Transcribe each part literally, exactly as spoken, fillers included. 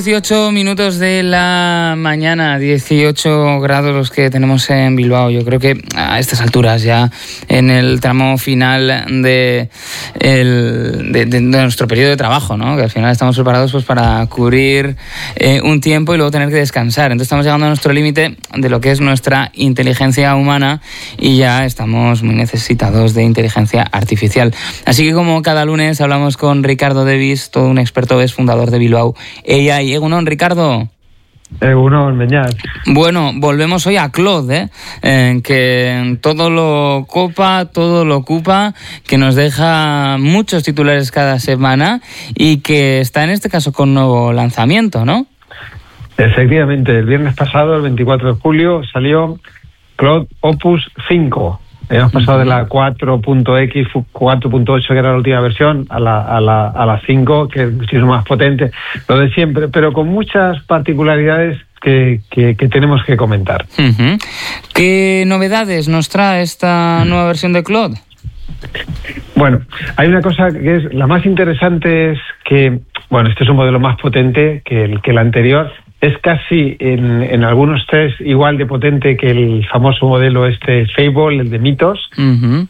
dieciocho minutos de la mañana, dieciocho grados los que tenemos en Bilbao. Yo creo que a estas alturas, ya en el tramo final de, el, de, de, de nuestro periodo de trabajo, ¿no? Que al final estamos preparados pues para cubrir eh, un tiempo y luego tener que descansar. Entonces estamos llegando a nuestro límite de lo que es nuestra inteligencia humana y ya estamos muy necesitados de inteligencia artificial. Así que como cada lunes hablamos con Ricardo Davis, todo un experto, es fundador de Bilbao A I. Egunon, Ricardo. Egunon, Beñat. Bueno, volvemos hoy a Claude, ¿eh? Eh, que todo lo copa, todo lo ocupa, que nos deja muchos titulares cada semana y que está en este caso con nuevo lanzamiento, ¿no? Efectivamente, el viernes pasado, el veinticuatro de julio, salió Claude Opus cinco. Hemos pasado de la cuatro punto equis, cuatro punto ocho, que era la última versión, a la, a la, a la cinco, que es muchísimo más potente, lo de siempre, pero con muchas particularidades que, que, que tenemos que comentar. Uh-huh. ¿Qué novedades nos trae esta nueva versión de Claude? Bueno, hay una cosa que es la más interesante, es que, bueno, este es un modelo más potente que el, que el anterior. Es casi en, en algunos test igual de potente que el famoso modelo este Fable, el de Mitos. Uh-huh.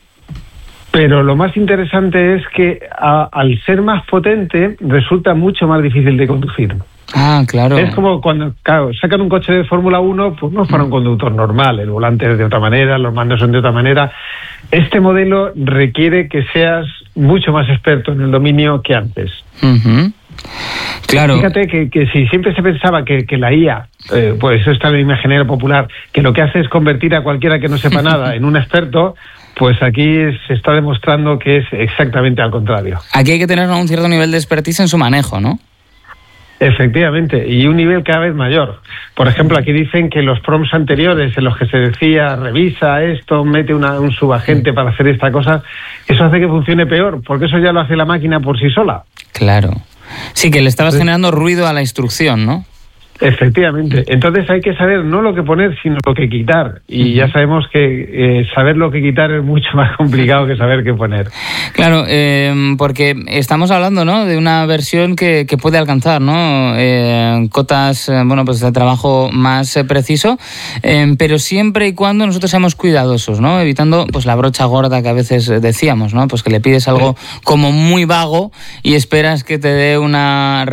Pero lo más interesante es que a, al ser más potente resulta mucho más difícil de conducir. Ah, claro. Es como cuando, claro, sacan un coche de Fórmula uno, pues no es para un conductor normal, el volante es de otra manera, los mandos son de otra manera. Este modelo requiere que seas mucho más experto en el dominio que antes. Uh-huh. Claro. Fíjate que, que si siempre se pensaba que, que la I A, eh, pues eso está en el imaginario popular, que lo que hace es convertir a cualquiera que no sepa nada en un experto, pues aquí se está demostrando que es exactamente al contrario. Aquí hay que tener un cierto nivel de expertise en su manejo, ¿no? Efectivamente, y un nivel cada vez mayor. Por ejemplo, aquí dicen que los prompts anteriores en los que se decía revisa esto, mete una, un subagente para hacer esta cosa, eso hace que funcione peor, porque eso ya lo hace la máquina por sí sola. Claro. Sí, que le estabas generando ruido a la instrucción, ¿no? Efectivamente. Entonces hay que saber no lo que poner, sino lo que quitar. Y uh-huh. ya sabemos que eh, saber lo que quitar es mucho más complicado que saber qué poner. Claro, eh, porque estamos hablando, ¿no?, de una versión que, que puede alcanzar, ¿no?, eh, cotas, eh, bueno, pues de trabajo más eh, preciso, eh, pero siempre y cuando nosotros seamos cuidadosos, ¿no?, evitando pues la brocha gorda que a veces decíamos, ¿no?, pues que le pides algo como muy vago y esperas que te dé una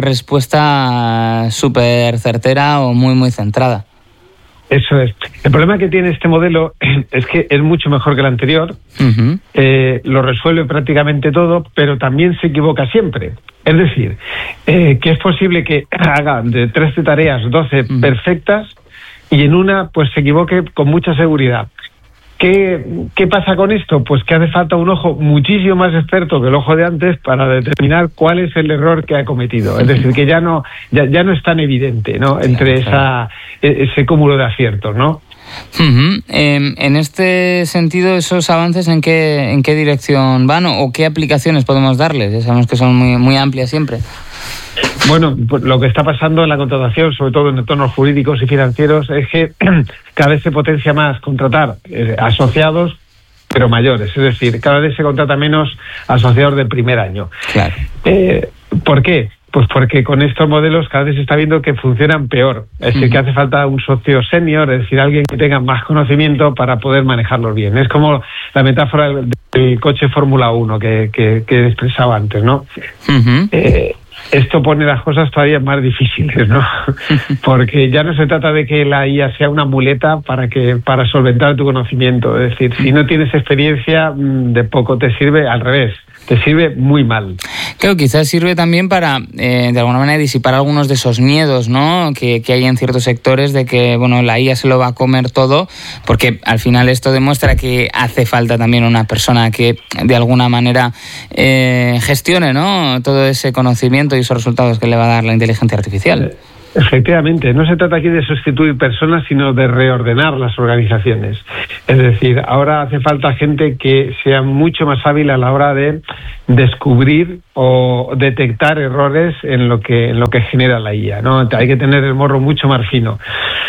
respuesta súper certera o muy muy centrada. Eso es. El problema que tiene este modelo es que es mucho mejor que el anterior, uh-huh. eh, lo resuelve prácticamente todo, pero también se equivoca siempre. Es decir, eh, que es posible que haga de trece tareas doce uh-huh. perfectas y en una pues se equivoque con mucha seguridad. ¿Qué, ¿Qué pasa con esto? Pues que hace falta un ojo muchísimo más experto que el ojo de antes para determinar cuál es el error que ha cometido. Es decir, que ya no ya, ya no es tan evidente, ¿no?, entre esa ese cúmulo de aciertos, ¿no? Uh-huh. Eh, en este sentido, ¿esos avances en qué en qué dirección van o, o qué aplicaciones podemos darles? Ya sabemos que son muy muy amplias siempre. Bueno, pues lo que está pasando en la contratación, sobre todo en entornos jurídicos y financieros, es que cada vez se potencia más contratar eh, asociados, pero mayores. Es decir, cada vez se contrata menos asociados del primer año. Claro. Eh, ¿Por qué? Pues porque con estos modelos cada vez se está viendo que funcionan peor. Es decir, uh-huh. que hace falta un socio senior, es decir, alguien que tenga más conocimiento para poder manejarlos bien. Es como la metáfora del coche Fórmula uno que, que, que expresaba antes, ¿no? Uh-huh. Eh, Esto pone las cosas todavía más difíciles, ¿no? Porque ya no se trata de que la I A sea una muleta para que para solventar tu conocimiento. Es decir, si no tienes experiencia, de poco te sirve, al revés, te sirve muy mal. Claro, quizás sirve también para, eh, de alguna manera, disipar algunos de esos miedos, ¿no?, que, que hay en ciertos sectores de que, bueno, la I A se lo va a comer todo, porque al final esto demuestra que hace falta también una persona que, de alguna manera, eh, gestione, ¿no?, todo ese conocimiento y esos resultados que le va a dar la inteligencia artificial. Efectivamente, no se trata aquí de sustituir personas, sino de reordenar las organizaciones. Es decir, ahora hace falta gente que sea mucho más hábil a la hora de descubrir o detectar errores en lo que en lo que genera la I A, ¿no? Hay que tener el morro mucho más fino.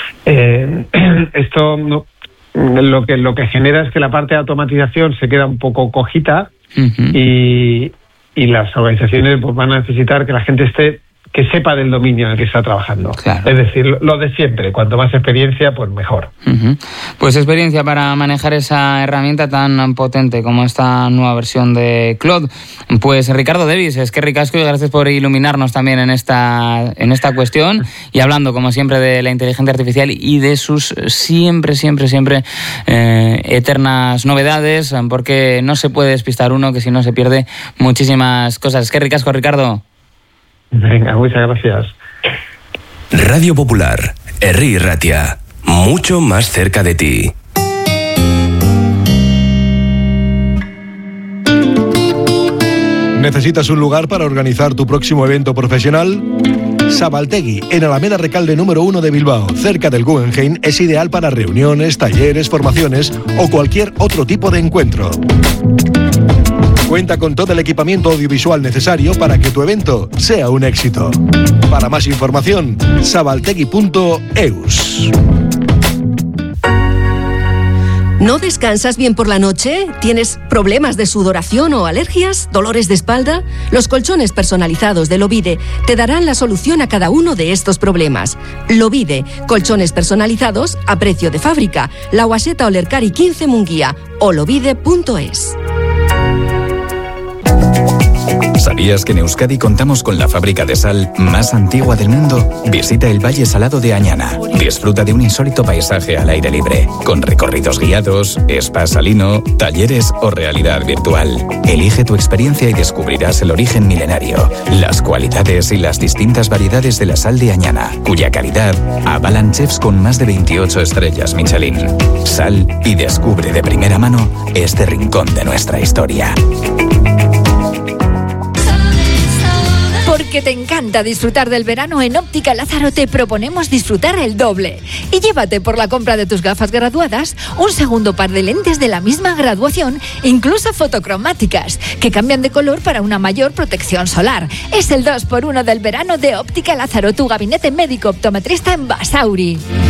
Eh, esto no, lo que lo que genera es que la parte de automatización se queda un poco cojita uh-huh. y y las organizaciones pues van a necesitar que la gente esté que sepa del dominio en el que está trabajando. Claro. Es decir, lo de siempre, cuanto más experiencia, pues mejor. Uh-huh. Pues experiencia para manejar esa herramienta tan potente como esta nueva versión de Claude. Pues Ricardo Devis, es que ricasco y gracias por iluminarnos también en esta, en esta cuestión y hablando, como siempre, de la inteligencia artificial y de sus siempre, siempre, siempre eh, eternas novedades, porque no se puede despistar uno, que si no se pierde muchísimas cosas. Es que ricasco, Ricardo. Venga, muchas gracias. Radio Popular, Herri Ratia, mucho más cerca de ti. ¿Necesitas un lugar para organizar tu próximo evento profesional? Sabaltegui, en Alameda Recalde número uno de Bilbao, cerca del Guggenheim, es ideal para reuniones, talleres, formaciones o cualquier otro tipo de encuentro. Cuenta con todo el equipamiento audiovisual necesario para que tu evento sea un éxito. Para más información, sabaltegui punto eus. ¿No descansas bien por la noche? ¿Tienes problemas de sudoración o alergias? ¿Dolores de espalda? Los colchones personalizados de Lovide te darán la solución a cada uno de estos problemas. Lovide, colchones personalizados a precio de fábrica. La Guaseta Olercari quince Munguía o lovide punto es. ¿Sabías que en Euskadi contamos con la fábrica de sal más antigua del mundo? Visita el Valle Salado de Añana. Disfruta de un insólito paisaje al aire libre, con recorridos guiados, spa salino, talleres o realidad virtual. Elige tu experiencia y descubrirás el origen milenario, las cualidades y las distintas variedades de la sal de Añana, cuya calidad avalan chefs con más de veintiocho estrellas Michelin. Sal y descubre de primera mano este rincón de nuestra historia. Porque te encanta disfrutar del verano, en Óptica Lázaro te proponemos disfrutar el doble. Y llévate por la compra de tus gafas graduadas un segundo par de lentes de la misma graduación, incluso fotocromáticas, que cambian de color para una mayor protección solar. Es el dos por uno del verano de Óptica Lázaro, tu gabinete médico optometrista en Basauri.